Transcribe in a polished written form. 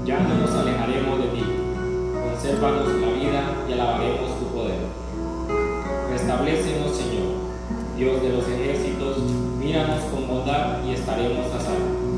Ya no nos alejaremos de ti. Consérvanos la vida y alabaremos tu poder. Restablécenos, Señor, Dios de los ejércitos, míranos con bondad y estaremos a salvo.